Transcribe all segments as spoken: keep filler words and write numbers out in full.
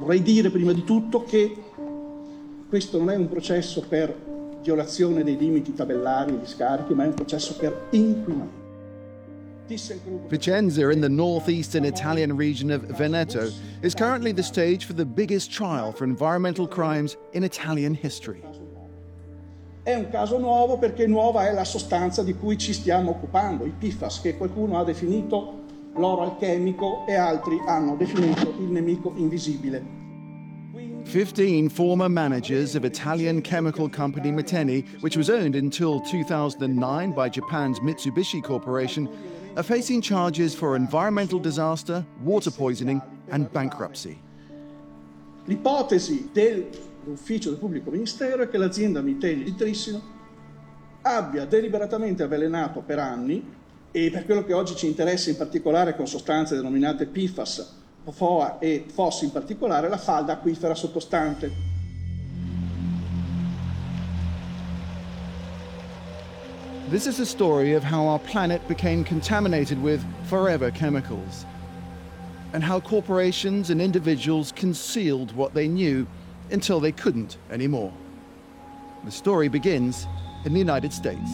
Vorrei dire prima di tutto che questo non è un processo per violazione dei limiti tabellari di scarichi, ma è un processo per inquinamento. Vicenza, in the northeastern Italian region of Veneto, is currently the stage for the biggest trial for environmental crimes in Italian history. È un caso nuovo perché nuova è la sostanza di cui ci stiamo occupando, i P F A S, che qualcuno ha definito l'oro alchemico e altri hanno definito il nemico invisibile. Fifteen former managers of Italian chemical company Miteni, which was owned until two thousand nine by Japan's Mitsubishi Corporation, are facing charges for environmental disaster, water poisoning and bankruptcy. L'ipotesi dell'ufficio del pubblico ministero è che l'azienda Miteni di Trissino abbia deliberatamente avvelenato per anni, e per quello che oggi ci interessa in particolare con sostanze denominate P F A S, P F O A e F O S in particolare, la falda acquifera sottostante. This is a story of how our planet became contaminated with forever chemicals, and how corporations and individuals concealed what they knew until they couldn't anymore. The story begins in the United States.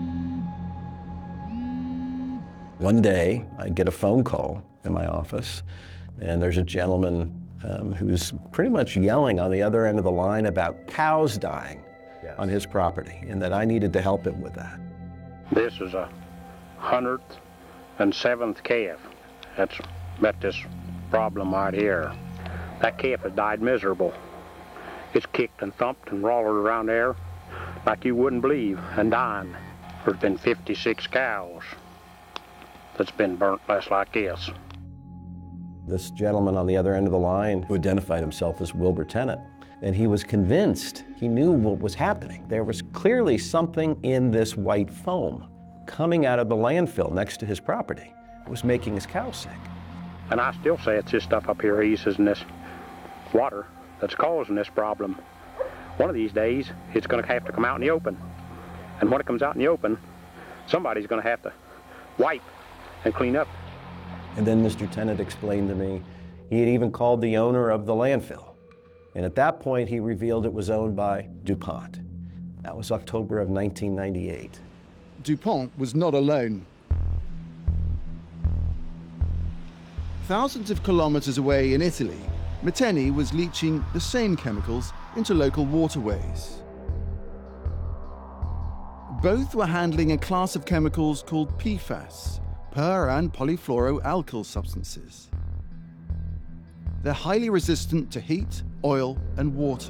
One day, I get a phone call in my office, and there's a gentleman um, who's pretty much yelling on the other end of the line about cows dying yes. on his property, and that I needed to help him with that. This is a hundredth and seventh calf that's met this problem right here. That calf has died miserable. It's kicked and thumped and rolled around there like you wouldn't believe, and dying. There's been fifty-six cows that's been burnt less like this. This gentleman on the other end of the line who identified himself as Wilbur Tennant, and he was convinced, he knew what was happening. There was clearly something in this white foam coming out of the landfill next to his property. It was making his cows sick. And I still say it's this stuff up here, he says, in this water that's causing this problem. One of these days, it's gonna have to come out in the open. And when it comes out in the open, somebody's gonna have to wipe and clean up. And then Mister Tennant explained to me he had even called the owner of the landfill. And at that point, he revealed it was owned by DuPont. That was October of nineteen ninety-eight. DuPont was not alone. Thousands of kilometers away in Italy, Miteni was leaching the same chemicals into local waterways. Both were handling a class of chemicals called P F A S, per- and polyfluoroalkyl substances. They're highly resistant to heat, oil, and water.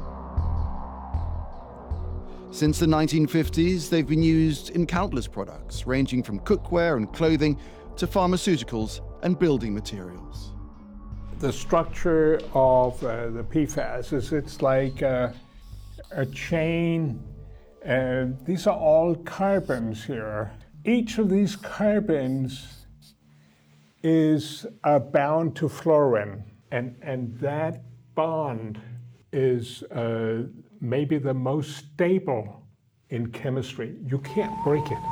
Since the nineteen fifties, they've been used in countless products, ranging from cookware and clothing to pharmaceuticals and building materials. The structure of uh, the P F A S is it's like uh, a chain. Uh, these are all carbons here. Each of these carbons is uh, bound to fluorine, and, and that bond is uh, maybe the most stable in chemistry. You can't break it.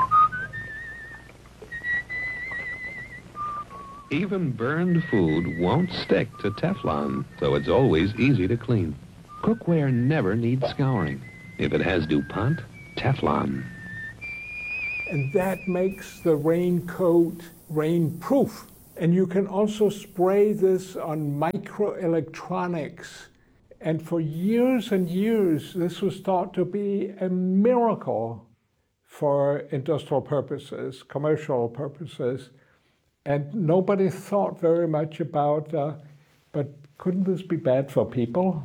Even burned food won't stick to Teflon, so it's always easy to clean. Cookware never needs scouring. If it has DuPont, Teflon. And that makes the raincoat rain-proof. And you can also spray this on microelectronics. And for years and years, this was thought to be a miracle for industrial purposes, commercial purposes. And nobody thought very much about, uh, but couldn't this be bad for people?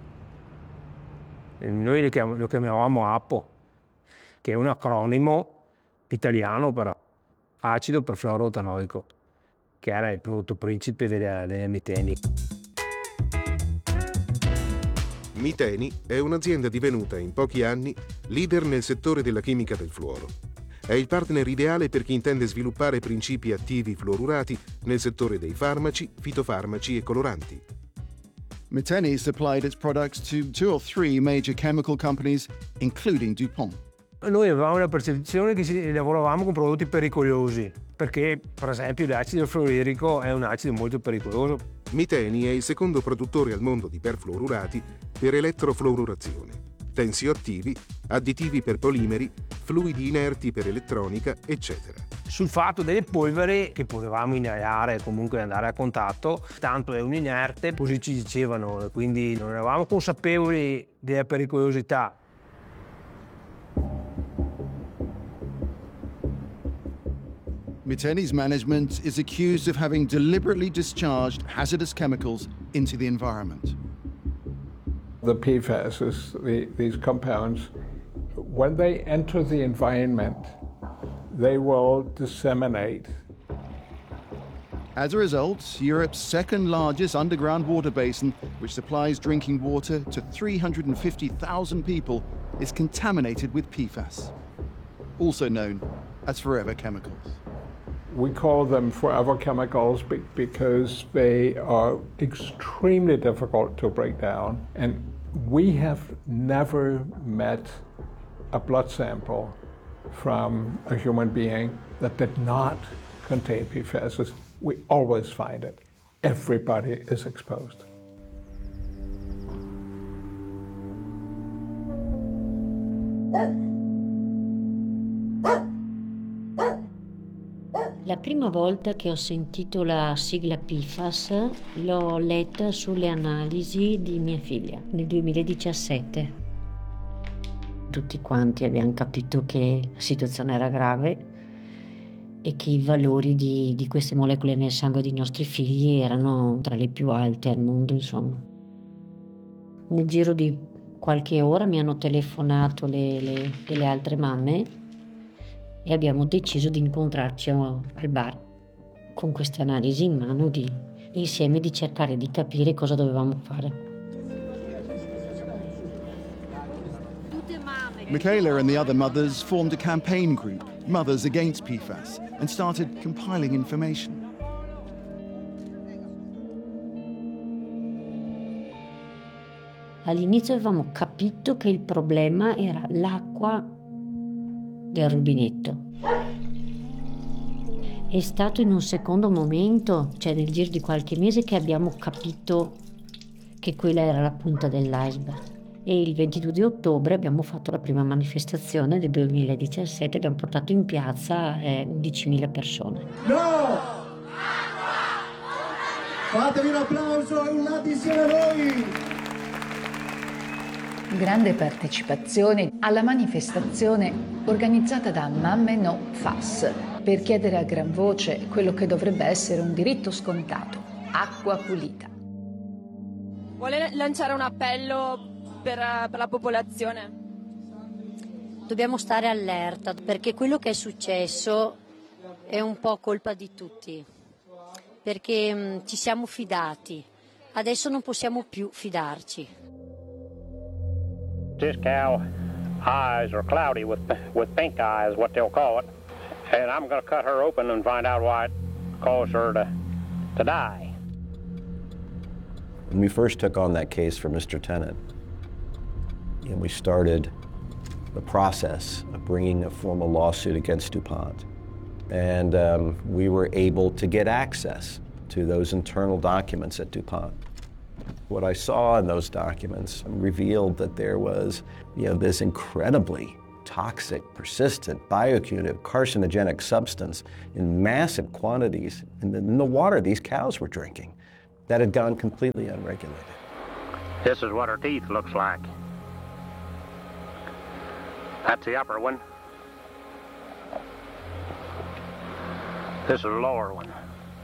Noi lo chiamavamo APO, che è un acronimo italiano per acido perfluorotanoico, che era il prodotto principe delle, delle Miteni. Miteni è un'azienda divenuta in pochi anni leader nel settore della chimica del fluoro. È il partner ideale per chi intende sviluppare principi attivi fluorurati nel settore dei farmaci, fitofarmaci e coloranti. Miteni supplied its products to two or three major chemical companies, including DuPont. Noi avevamo la percezione che si, lavoravamo con prodotti pericolosi. perché per esempio l'acido fluoririco è un acido molto pericoloso. Miteni è il secondo produttore al mondo di perfluorurati per elettrofluorurazione, tensioattivi, additivi per polimeri, fluidi inerti per elettronica, eccetera. Sul fatto delle polveri che potevamo inalare e comunque andare a contatto, tanto è un inerte, così ci dicevano, quindi non eravamo consapevoli della pericolosità. Miteni's management is accused of having deliberately discharged hazardous chemicals into the environment. The P FAS, the, these compounds, when they enter the environment, they will disseminate. As a result, Europe's second largest underground water basin, which supplies drinking water to three hundred fifty thousand people, is contaminated with P FAS, also known as forever chemicals. We call them forever chemicals because they are extremely difficult to break down. And we have never met a blood sample from a human being that did not contain P FAS. We always find it. Everybody is exposed. La prima volta che ho sentito la sigla P FAS l'ho letta sulle analisi di mia figlia nel duemiladiciassette. Tutti quanti abbiamo capito che la situazione era grave e che i valori di, di queste molecole nel sangue dei nostri figli erano tra le più alte al mondo, insomma. Nel giro di qualche ora mi hanno telefonato le, le, delle altre mamme e abbiamo deciso di incontrarci al bar con queste analisi in mano di, insieme di cercare di capire cosa dovevamo fare. Michaela and the other mothers formed a campaign group, Mothers Against P FAS, and started compiling information. All'inizio avevamo capito che il problema era l'acqua del rubinetto. È stato in un secondo momento, cioè nel giro di qualche mese, che abbiamo capito che quella era la punta dell'iceberg. E il ventidue di ottobre abbiamo fatto la prima manifestazione del duemiladiciassette, abbiamo portato in piazza eh, undicimila persone. No! Fatevi un applauso e un latte insieme a voi! Grande partecipazione alla manifestazione organizzata da Mamme No F A S per chiedere a gran voce quello che dovrebbe essere un diritto scontato, acqua pulita. Vuole lanciare un appello per, per la popolazione? Dobbiamo stare allerta perché quello che è successo è un po' colpa di tutti, perché mh, ci siamo fidati, adesso non possiamo più fidarci. This cow eyes are cloudy with with pink eyes, what they'll call it, and I'm going to cut her open and find out why it caused her to to die. When we first took on that case for Mister Tennant, you know, we started the process of bringing a formal lawsuit against DuPont, and um, we were able to get access to those internal documents at DuPont. What I saw in those documents revealed that there was, you know, this incredibly toxic, persistent, bioactive, carcinogenic substance in massive quantities in the, in the water these cows were drinking that had gone completely unregulated. This is what her teeth looks like. That's the upper one. This is the lower one.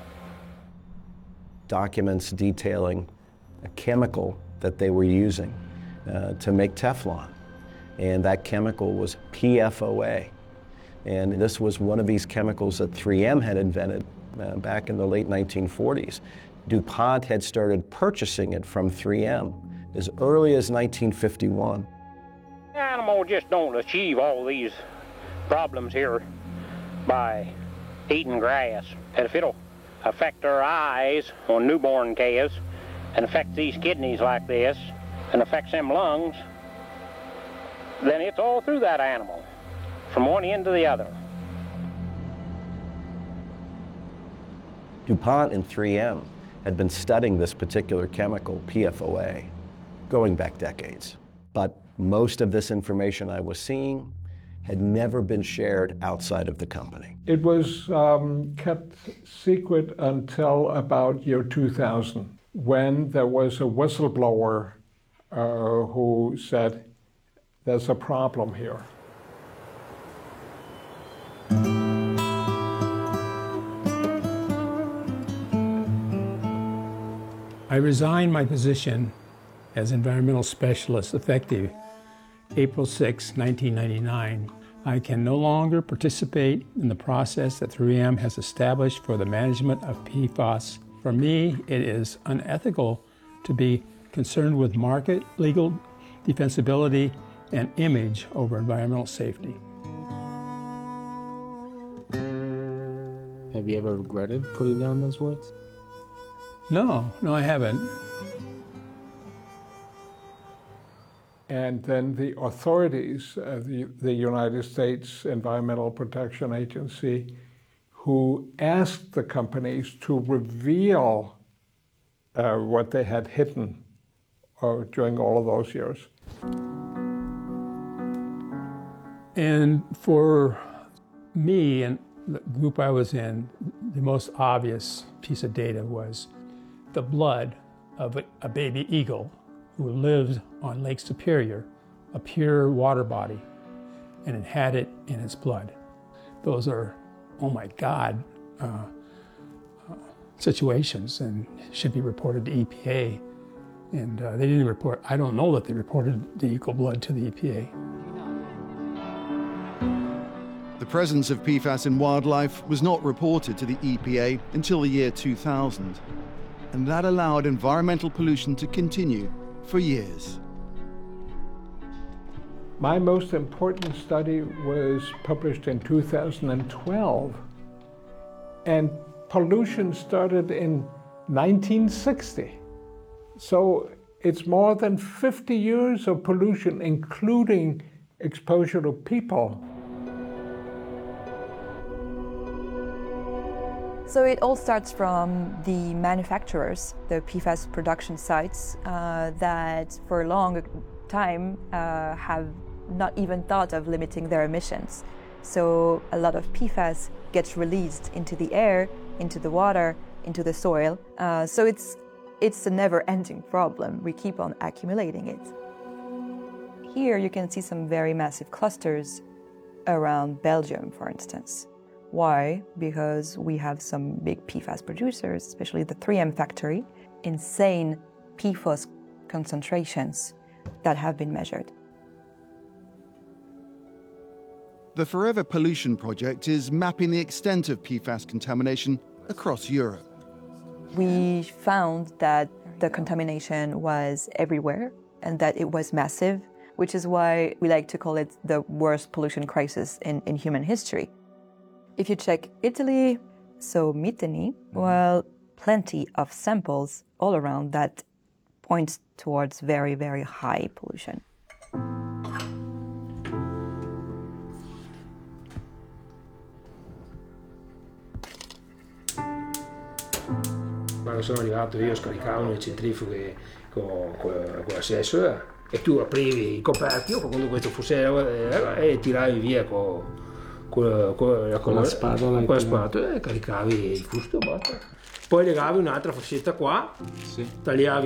Documents detailing a chemical that they were using uh, to make Teflon. And that chemical was P F O A. And this was one of these chemicals that three M had invented uh, back in the late nineteen forties. DuPont had started purchasing it from three M as early as nineteen fifty-one. Animals just don't achieve all these problems here by eating grass. And if it'll affect their eyes on newborn calves, and affects these kidneys like this, and affects them lungs, then it's all through that animal, from one end to the other. DuPont and three M had been studying this particular chemical, P F O A, going back decades. But most of this information I was seeing had never been shared outside of the company. It was um, kept secret until about year two thousand, when there was a whistleblower uh, who said, there's a problem here. I resigned my position as environmental specialist effective April sixth, nineteen ninety-nine. I can no longer participate in the process that three M has established for the management of P FAS. For me, it is unethical to be concerned with market, legal defensibility, and image over environmental safety. Have you ever regretted putting down those words? No, no, I haven't. And then the authorities, uh, the, the United States Environmental Protection Agency, who asked the companies to reveal uh, what they had hidden uh, during all of those years. And for me and the group I was in, the most obvious piece of data was the blood of a, a baby eagle who lived on Lake Superior, a pure water body, and it had it in its blood. Those are, oh my God, uh, uh, situations, and should be reported to E P A. And uh, they didn't report, I don't know that they reported the eagle blood to the E P A. The presence of P FAS in wildlife was not reported to the E P A until the year two thousand, and that allowed environmental pollution to continue for years. My most important study was published in two thousand twelve, and pollution started in nineteen sixty. So it's more than fifty years of pollution, including exposure to people. So it all starts from the manufacturers, the P FAS production sites, uh, that for a long time uh, have not even thought of limiting their emissions. So a lot of P FAS gets released into the air, into the water, into the soil. Uh, so it's, it's a never-ending problem. We keep on accumulating it. Here you can see some very massive clusters around Belgium, for instance. Why? Because we have some big P FAS producers, especially the three M factory, insane P FAS concentrations that have been measured. The Forever Pollution Project is mapping the extent of P FAS contamination across Europe. We found that the contamination was everywhere and that it was massive, which is why we like to call it the worst pollution crisis in, in human history. If you check Italy, so Mitteni, well, plenty of samples all around that point towards very, very high pollution. Quando sono arrivato io scaricavano le centrifughe con, con, con la sensor e tu aprivi i coperti o quando questo fosse e tiravi via con Con, con, con la spatola, con la spatola e caricavi il fusto e basta. Poi legavi un'altra fascetta qua, sì. Tagliavi